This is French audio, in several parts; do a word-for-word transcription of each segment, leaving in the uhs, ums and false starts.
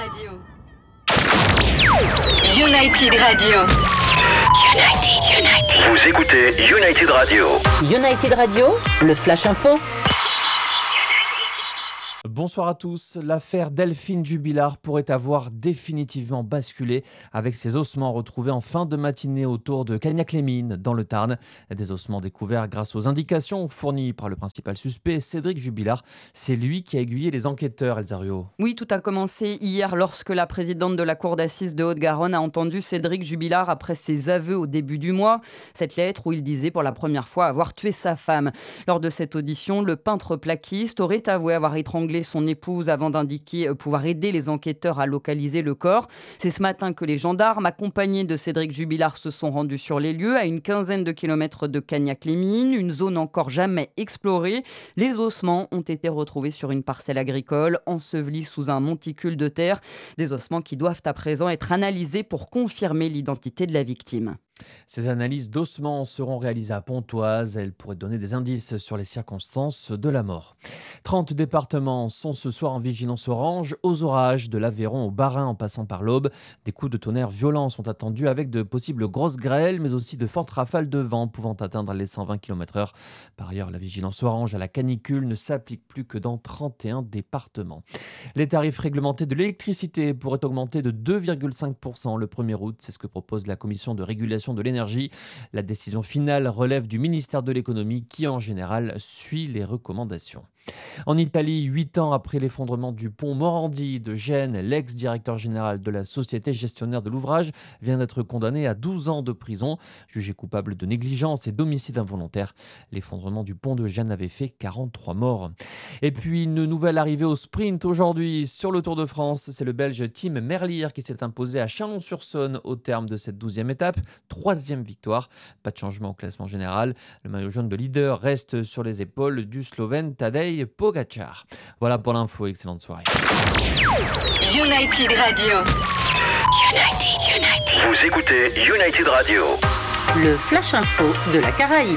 Radio. United Radio. United, United. Vous écoutez United Radio. United Radio, le Flash Info. Bonsoir à tous. L'affaire Delphine Jubilard pourrait avoir définitivement basculé avec ses ossements retrouvés en fin de matinée autour de Cagnac-les-Mines dans le Tarn. Des ossements découverts grâce aux indications fournies par le principal suspect, Cédric Jubilard. C'est lui qui a aiguillé les enquêteurs, Elsa Ruot. Oui, tout a commencé hier lorsque la présidente de la cour d'assises de Haute-Garonne a entendu Cédric Jubilard après ses aveux au début du mois. Cette lettre où il disait pour la première fois avoir tué sa femme. Lors de cette audition, le peintre plaquiste aurait avoué avoir étranglé son épouse avant d'indiquer pouvoir aider les enquêteurs à localiser le corps. C'est ce matin que les gendarmes, accompagnés de Cédric Jubilard, se sont rendus sur les lieux, à une quinzaine de kilomètres de Cagnac-les-Mines, une zone encore jamais explorée. Les ossements ont été retrouvés sur une parcelle agricole, ensevelis sous un monticule de terre. Des ossements qui doivent à présent être analysés pour confirmer l'identité de la victime. Ces analyses d'ossements seront réalisées à Pontoise. Elles pourraient donner des indices sur les circonstances de la mort. trente départements sont ce soir en vigilance orange aux orages, de l'Aveyron au Bas-Rhin en passant par l'Aube. Des coups de tonnerre violents sont attendus avec de possibles grosses grêles, mais aussi de fortes rafales de vent pouvant atteindre les cent vingt kilomètres heure. Par ailleurs, la vigilance orange à la canicule ne s'applique plus que dans trente et un départements. Les tarifs réglementés de l'électricité pourraient augmenter de deux virgule cinq pour cent le premier août. C'est ce que propose la commission de régulation de l'énergie. La décision finale relève du ministère de l'économie qui, en général, suit les recommandations. En Italie, huit ans après l'effondrement du pont Morandi de Gênes, l'ex-directeur général de la société gestionnaire de l'ouvrage vient d'être condamné à douze ans de prison, jugé coupable de négligence et d'homicide involontaire. L'effondrement du pont de Gênes avait fait quarante-trois morts. Et puis une nouvelle arrivée au sprint aujourd'hui sur le Tour de France. C'est le Belge Tim Merlier qui s'est imposé à Chalon-sur-Saône au terme de cette douzième étape. Troisième victoire. Pas de changement au classement général. Le maillot jaune de leader reste sur les épaules du Slovène Tadej Pogačar. Voilà pour l'info, excellente soirée. United Radio. United, United. Vous écoutez United Radio. Le Flash Info de la Caraïbe.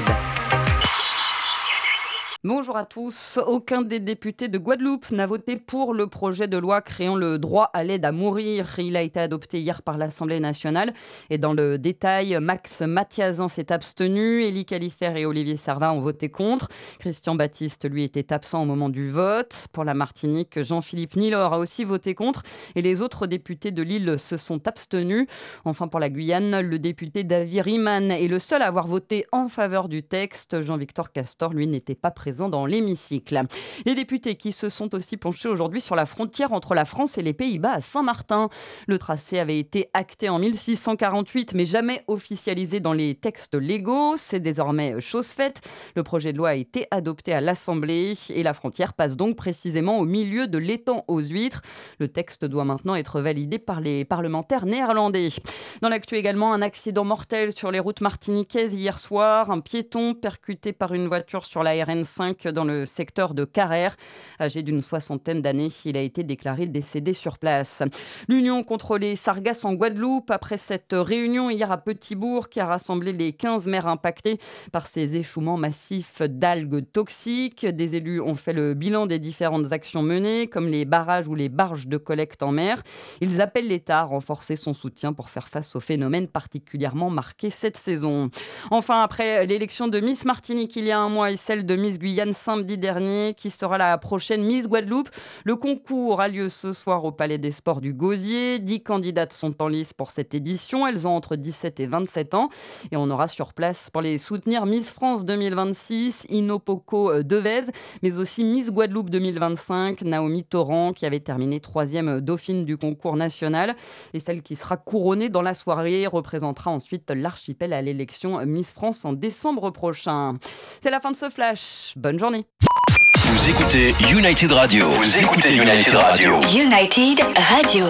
Bonjour à tous. Aucun des députés de Guadeloupe n'a voté pour le projet de loi créant le droit à l'aide à mourir. Il a été adopté hier par l'Assemblée nationale. Et dans le détail, Max Mathiazin s'est abstenu, Élie Califert et Olivier Servat ont voté contre. Christian Baptiste, lui, était absent au moment du vote. Pour la Martinique, Jean-Philippe Nilor a aussi voté contre. Et les autres députés de l'île se sont abstenus. Enfin, pour la Guyane, le député David Riemann est le seul à avoir voté en faveur du texte. Jean-Victor Castor, lui, n'était pas présent dans l'hémicycle. Les députés qui se sont aussi penchés aujourd'hui sur la frontière entre la France et les Pays-Bas à Saint-Martin. Le tracé avait été acté en mille six cent quarante-huit, mais jamais officialisé dans les textes légaux. C'est désormais chose faite. Le projet de loi a été adopté à l'Assemblée et la frontière passe donc précisément au milieu de l'étang aux huîtres. Le texte doit maintenant être validé par les parlementaires néerlandais. Dans l'actu également, un accident mortel sur les routes martiniquaises hier soir. Un piéton percuté par une voiture sur la R N cinq dans le secteur de Carrère. Âgé d'une soixantaine d'années, il a été déclaré décédé sur place. L'Union contre les sargasses en Guadeloupe, après cette réunion hier à Petit-Bourg qui a rassemblé les quinze maires impactés par ces échouements massifs d'algues toxiques. Des élus ont fait le bilan des différentes actions menées, comme les barrages ou les barges de collecte en mer. Ils appellent l'État à renforcer son soutien pour faire face aux phénomènes particulièrement marqués cette saison. Enfin, après l'élection de Miss Martinique il y a un mois et celle de Miss Guyane samedi dernier, qui sera la prochaine Miss Guadeloupe. Le concours a lieu ce soir au Palais des Sports du Gosier. Dix candidates sont en lice pour cette édition. Elles ont entre dix-sept et vingt-sept ans. Et on aura sur place pour les soutenir Miss France deux mille vingt-six, Inopoko Devez, mais aussi Miss Guadeloupe deux mille vingt-cinq, Naomi Torrent, qui avait terminé troisième dauphine du concours national. Et celle qui sera couronnée dans la soirée représentera ensuite l'archipel à l'élection Miss France en décembre prochain. C'est la fin de ce flash. Bonne journée. Vous écoutez United Radio. Vous écoutez United Radio. United Radio.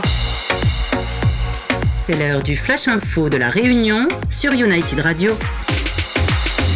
C'est l'heure du Flash Info de la Réunion sur United Radio.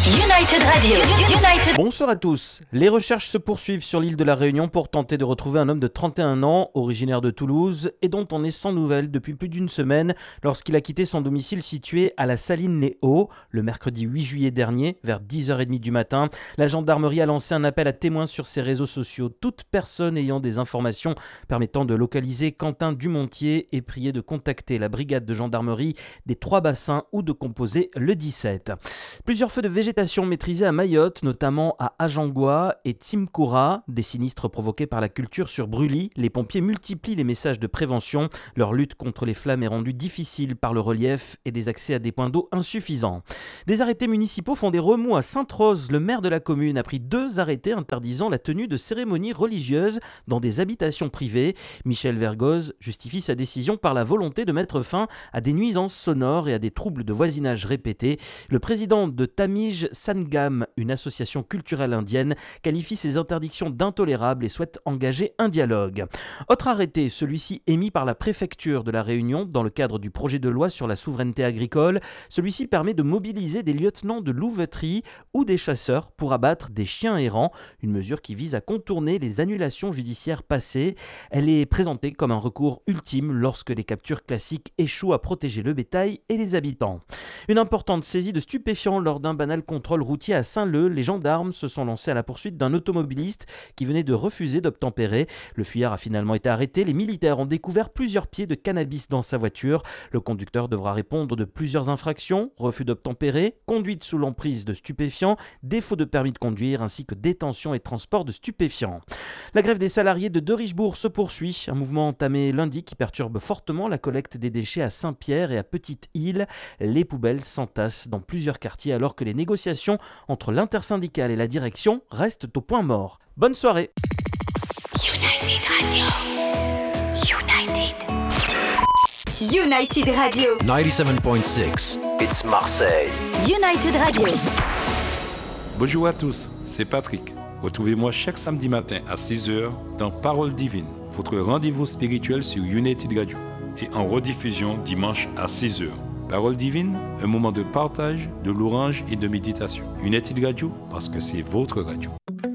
United Radio. United. Bonsoir à tous. Les recherches se poursuivent sur l'île de la Réunion pour tenter de retrouver un homme de trente et un ans, originaire de Toulouse, et dont on est sans nouvelles depuis plus d'une semaine lorsqu'il a quitté son domicile situé à la Saline-les-Hauts le mercredi huit juillet dernier, vers dix heures trente du matin. La gendarmerie a lancé un appel à témoins sur ses réseaux sociaux. Toute personne ayant des informations permettant de localiser Quentin Dumontier est priée de contacter la brigade de gendarmerie des Trois Bassins ou de composer le dix-sept. Plusieurs feux de végétation maîtrisés à Mayotte, notamment à Ajangwa et Tsimkoura, des sinistres provoqués par la culture sur brûlis. Les pompiers multiplient les messages de prévention. Leur lutte contre les flammes est rendue difficile par le relief et des accès à des points d'eau insuffisants. Des arrêtés municipaux font des remous à Sainte-Rose. Le maire de la commune a pris deux arrêtés interdisant la tenue de cérémonies religieuses dans des habitations privées. Michel Vergoz justifie sa décision par la volonté de mettre fin à des nuisances sonores et à des troubles de voisinage répétés. Le président de Tamij Sangam, une association culturelle indienne, qualifie ces interdictions d'intolérables et souhaite engager un dialogue. Autre arrêté, celui-ci émis par la préfecture de la Réunion dans le cadre du projet de loi sur la souveraineté agricole. Celui-ci permet de mobiliser des lieutenants de louveterie ou des chasseurs pour abattre des chiens errants, une mesure qui vise à contourner les annulations judiciaires passées. Elle est présentée comme un recours ultime lorsque les captures classiques échouent à protéger le bétail et les habitants. Une importante saisie de stupéfiants lors d'un banal contrôle routier à Saint-Leu. Les gendarmes se sont lancés à la poursuite d'un automobiliste qui venait de refuser d'obtempérer. Le fuyard a finalement été arrêté. Les militaires ont découvert plusieurs pieds de cannabis dans sa voiture. Le conducteur devra répondre de plusieurs infractions: refus d'obtempérer, conduite sous l'emprise de stupéfiants, défaut de permis de conduire ainsi que détention et transport de stupéfiants. La grève des salariés de De Richebourg se poursuit. Un mouvement entamé lundi qui perturbe fortement la collecte des déchets à Saint-Pierre et à Petite-Île. Les poubelles s'entassent dans plusieurs quartiers alors que les négociations entre l'intersyndicale et la direction restent au point mort. Bonne soirée. United Radio. United. United Radio. ninety-seven point six, it's Marseille. United Radio. Bonjour à tous, c'est Patrick. Retrouvez-moi chaque samedi matin à six heures dans Parole Divine, votre rendez-vous spirituel sur United Radio, et en rediffusion dimanche à six heures. Parole Divine, un moment de partage, de louange et de méditation. United Radio, parce que c'est votre radio.